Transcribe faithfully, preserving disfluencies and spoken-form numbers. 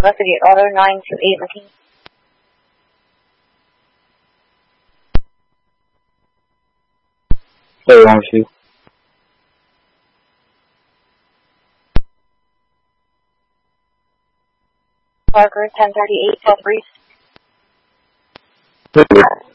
Investigate Auto nine two eight McKinney. What's wrong with you? Parker ten thirty-eight, twelve Breeze. Good.